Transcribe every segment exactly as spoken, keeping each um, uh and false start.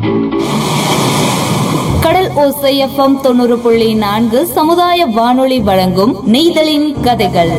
கடல் ஓசை எஃப்எம் தொண்ணூறு புள்ளி நான்கு சமுதாய வானொலி வழங்கும் நெய்தலின் கதைகள்.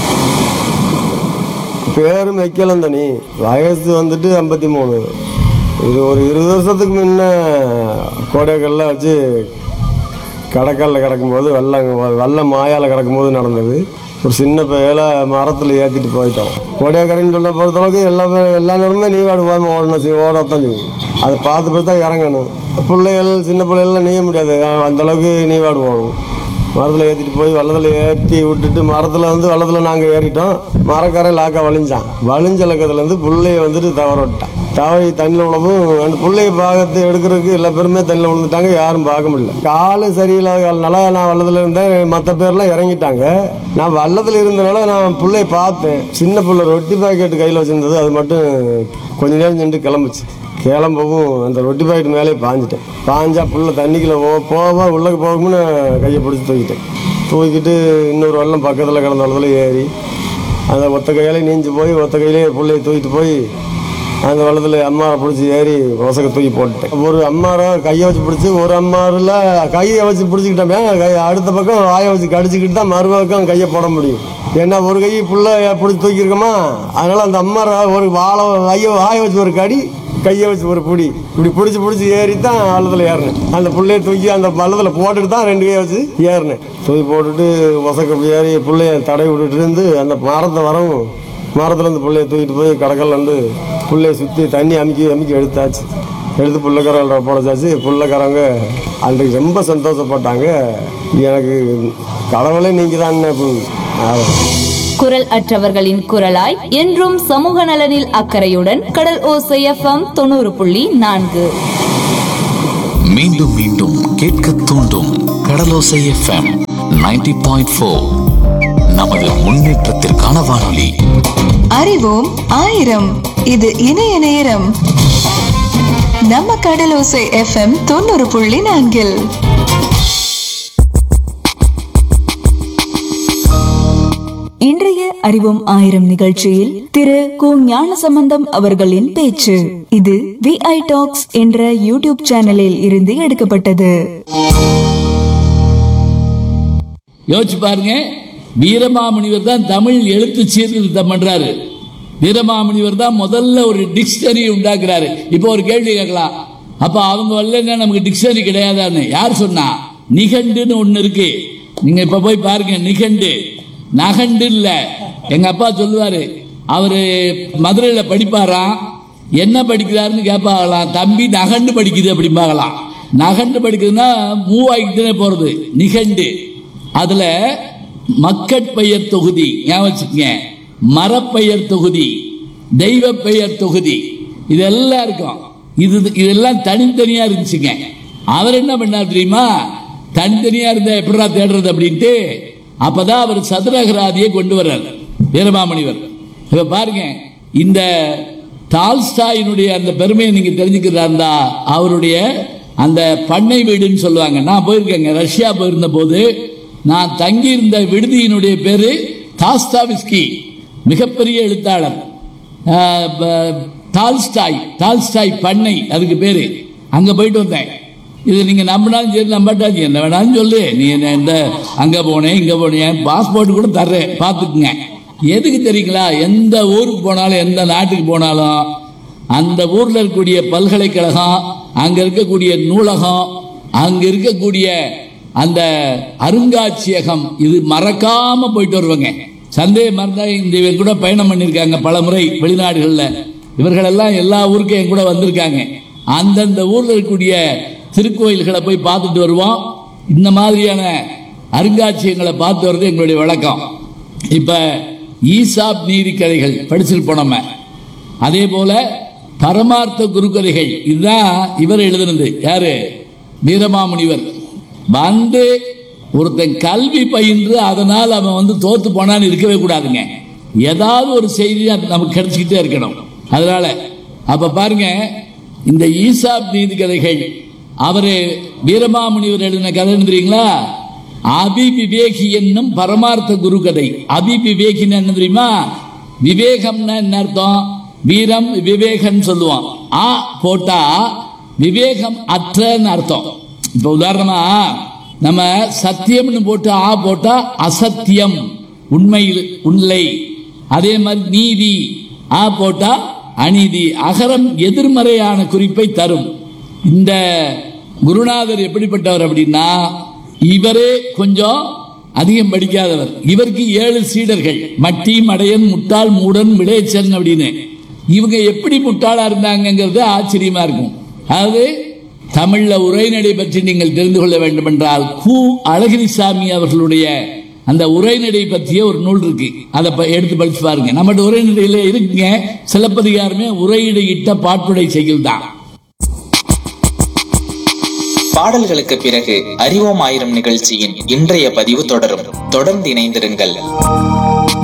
பேரு மெக்கலம் தனி, வயசு வந்துட்டு ஐம்பத்தி மூணு. இது ஒரு இருபது வருஷத்துக்கு முன்ன கோடைக்கல்ல வச்சு கடற்கல்ல கிடக்கும்போது வெள்ளம் வெள்ளம் மாயால் கிடக்கும்போது நடந்தது. ஒரு சின்ன பையில மரத்தில் ஏற்றிட்டு போயிட்டோம். கோடைக்கரைன்னு சொல்ல பொறுத்தளவுக்கு எல்லாமே எல்லா நேரமே நீவாடு போகாமல் ஓடணும், செய்யும் ஓடத்தான் செய்யும். அதை பார்த்து பார்த்து தான் இறங்கணும். பிள்ளைகள் சின்ன பிள்ளைகள்லாம் நீய முடியாது, அந்தளவுக்கு நீவாடு போகணும். மரத்தில் ஏற்றிட்டு போய் வெள்ளத்தில் ஏற்றி விட்டுட்டு மரத்தில் வந்து வெள்ளத்தில் நாங்கள் ஏறிட்டோம். மரக்கரை லாக்கா வலிஞ்சான். வலிஞ்ச லக்கத்துலேருந்து பிள்ளைய வந்துட்டு தவற விட்டான். தவறி தண்ணியில் விழவும் அந்த பிள்ளைய பாகத்தை எடுக்கிறதுக்கு எல்லா பேருமே தண்ணியில் விழுந்துட்டாங்க. யாரும் பார்க்க முடியல. காலு சரியில்லாத காலனால நான் வெள்ளத்தில் இருந்தேன். மற்ற பேர்லாம் இறங்கிட்டாங்க. நான் வெள்ளத்தில் இருந்தனால நான் பிள்ளைய பார்த்தேன். சின்ன பிள்ளை ரொட்டி பாக்கெட்டு கையில் வச்சுருந்தது. அது மட்டும் கொஞ்ச நேரம் நின்று கிளம்புச்சு. கிளம்பவும் அந்த ரொட்டி பாக்கெட் மேலே பாஞ்சிட்டேன். பாஞ்சா புள்ள தண்ணிக்குள்ள போ போவா உள்ளக்கு போகும்னு கையை பிடிச்சி தூக்கிட்டேன். தூக்கிட்டு இன்னொரு வெள்ளம் பக்கத்தில் கிடந்த வெள்ளத்தில் ஏறி அந்த ஒத்த கையிலே நீஞ்சி போய் ஒத்த கையிலே பிள்ளையை தூக்கிட்டு போய் அந்த வெள்ளத்தில் அம்மாரை பிடிச்சி ஏறி ஒசக்க தூக்கி போட்டுட்டேன். ஒரு அம்மாரை கையை வச்சு பிடிச்சி ஒரு அம்மாரில் கையை வச்சு பிடிச்சிக்கிட்டோமே, கை அடுத்த பக்கம் வாயை வச்சு கடிச்சிக்கிட்டு தான் மறுபக்கம் கையை போட முடியும். ஏன்னா ஒரு கை புள்ள பிடிச்சி தூக்கியிருக்கோமா, அதனால அந்த அம்மாரை ஒரு வாழை கையை வாயை வச்சு ஒரு கடி, கையை வச்சு ஒரு பிடி, இப்படி பிடிச்சி பிடிச்சி ஏறி தான் வள்ளத்தில் ஏறினேன். அந்த பிள்ளைய தூக்கி அந்த வள்ளத்தில் போட்டுட்டு தான் ரெண்டு கையை வச்சு ஏறினேன். தூக்கி போட்டுட்டு ஒசக்க ஏறி பிள்ளைய தடை விட்டுட்டு இருந்து அந்த மரத்தை வரவும் மரத்துலேருந்து பிள்ளைய தூக்கிட்டு போய் கடற்கல்லேருந்து பிள்ளைய சுற்றி தண்ணி அமுக்கி அமுக்கி எடுத்தாச்சு. எடுத்து பிள்ளைக்காரங்க போடச்சாச்சு. பிள்ளைக்காரங்க அன்றைக்கு ரொம்ப சந்தோஷப்பட்டாங்க. எனக்கு கடவுளே நீங்கள் தான். குரல் அற்றவர்களின் குரலாய் என்றும் சமூக நலனில் அக்கறையுடன் கடல் ஓசை எஃப்எம் தொண்ணூறு புள்ளி நான்கு. மீண்டும் மீண்டும் கேட்க தூண்டும் கடலோசை எஃப்எம் நைன்டி பாயிண்ட் ஃபோர். நமது முன்னேற்றத்திற்கான வானொலி. அறிவோம் ஆயிரம், இது இணைய நேரம். நம்ம கடலோசை எஃப்எம் தொண்ணூறு புள்ளி நான்கில் இன்றைய அறிவோம் ஆயிரம் நிகழ்ச்சியில் திரு கு ஞானசம்பந்தம் அவர்களின் பேச்சு. இது வி ஐ டாக்ஸ் என்ற யூடியூப் சேனலில் இருந்து எடுக்கப்பட்டது. யோசிச்சு பாருங்க, வீரமாமுனிவர் தான் தமிழ் எழுத்து சீர்திருத்தம் பண்றாரு. வீரமாமுனிவர் தான் முதல்ல ஒரு டிக்ஷனரி உண்டாக்குறாரு. இப்போ ஒரு கேள்வி கேட்கலாம், அப்ப அவங்க வரலன்னா நமக்கு டிக்ஷனரி கிடையாதான்னு யார் சொன்னா? நிகண்டுன்னு ஒண்ணு இருக்கு. நீங்க இப்ப போய் பாருங்க, நிகண்டு நகண்டு இல்ல. எங்க அப்பா சொல்லுவாரு, அவரு மதுரையில படிப்பாராம். என்ன படிக்கிறாருன்னு கேட்பாங்களாம். தம்பி நகண்டு படிக்குது அப்படிம்பாங்களாம். நகண்டு படிக்குதுன்னா மூவாய்க்கிட்டே போறது நிகண்டு. அதுல மக்கட்பெயர் தொகுதி ஞாபகம் வச்சுக்கங்க, மரப்பெயர் தொகுதி, தெய்வ பெயர் தொகுதி, இதெல்லாம் இருக்கும். இது இதெல்லாம் தனித்தனியா இருந்துச்சுங்க. அவர் என்ன பண்ணார் தெரியுமா? தனித்தனியா இருந்த எப்படா தேடுறது அப்படின்ட்டு அப்பதான் அவர் சதுரகராதியை கொண்டு வர்றார் வீரமாமுனிவர். இப்ப பாருங்க, இந்த டால்ஸ்டாயினுடைய அந்த பெருமையை நீங்க தெரிஞ்சுக்கிறதா, அவருடைய அந்த பண்ணை வீடுன்னு சொல்லுவாங்க. நான் போயிருக்கேங்க, ரஷ்யா போயிருந்த போது நான் தங்கி இருந்த விடுதியினுடைய பேரு தாஸ்தாவிஸ்கி, மிகப்பெரிய எழுத்தாளர். டால்ஸ்டாய் டால்ஸ்டாய் பண்ணை அதுக்கு பேரு. அங்க போயிட்டு வந்தேன். இது நீங்க நம்பினாலும் சரி நம்பாட்டாச்சு, என்ன வேணாலும் சொல்லு, நீ என்ன அங்க போனேன் இங்க போனேன், பாஸ்போர்ட் கூட தர்றேன் பார்த்துக்குங்க. எதுக்கு தெரியுங்களா? எந்த ஊருக்கு போனாலும் எந்த நாட்டுக்கு போனாலும் அந்த ஊர்ல இருக்கக்கூடிய பல்கலைக்கழகம், அங்க இருக்கக்கூடிய நூலகம், அங்க இருக்கக்கூடிய அந்த அருங்காட்சியகம், இது மறக்காம போயிட்டு வருவாங்க. சந்தேகம் மறந்தா இந்த இவர் கூட பயணம் பண்ணியிருக்காங்க பல முறை வெளிநாடுகள்ல. இவர்கள் எல்லாம் எல்லா ஊருக்கும் என் கூட வந்திருக்காங்க. அந்தந்த ஊர்ல இருக்கக்கூடிய திருக்கோயில்களை போய் பார்த்துட்டு வருவோம். இந்த மாதிரியான அருங்காட்சியகங்களை பார்த்து வருது எங்களுடைய வழக்கம். இப்ப ஈசாப் நீதி கதைகள் படிச்சிருப்போம் நம்ம. அதே போல பரமார்த்த குருக்கதைகள், இதுதான் இவர் எழுதுனது. யாரு? வீரமாமுனிவர். வந்து ஒருத்தன் கல்வி பயின்று அதனால் அவன் வந்து தோத்து போனான்னு இருக்கவே கூடாதுங்க. ஏதாவது ஒரு செய்தி நமக்கு கிடைச்சிக்கிட்டே இருக்கணும். அதனால அப்ப பாருங்க, இந்த ஈசாப் நீதி கதைகள் அவரு வீரமாமுனிவர் எழுதின கதை தெரியுங்களா? அபி விவேகி என்னும் பரமார்த்த குரு கதை. அபி விவேகின்னு என்ன தெரியுமா? விவேகம்னா என்ன அர்த்தம்? வீரம் விவேகன்னு சொல்லுவான். ஆ போட்டா விவேகம் அற்றன்னு அர்த்தம். இப்ப உதாரணமா நம்ம சத்தியம்னு போட்டு ஆ போட்டா அசத்தியம், உண்மையில் உண்மை. அதே மாதிரி நீதி ஆ போட்டா அநீதி. அகரம் எதிர்மறையான குறிப்பை தரும். இந்த குருநாதர் எப்படிப்பட்டவர் அப்படின்னா, இவரே கொஞ்சம் அதிகம் படிக்காதவர். இவருக்கு ஏழு சீடர்கள், மட்டி, மடையன், முட்டாள், மூடன், விளைச்சன் அப்படின்னு. இவங்க எப்படி முட்டாளா இருந்தாங்கிறது ஆச்சரியமா இருக்கும். அதாவது தமிழ்ல உரைநடை பற்றி நீங்கள் தெரிந்து கொள்ள வேண்டும் என்றால், கு அழகிரிசாமி அவர்களுடைய அந்த உரைநடை பற்றிய ஒரு நூல் இருக்கு, அதை எடுத்து படிச்சு பாருங்க. நம்மகிட்ட உரைநடையில இருக்குங்க. சிலப்பதிகாரமே உரையிடையிட்ட பாட்டுடை செய்யுள் தான். பாடல்களுக்கு பிறகு அறிவோம் ஆயிரம் நிகழ்ச்சியின் இன்றைய பதிவு தொடரும். தொடர்ந்து இணைந்திருங்கள்.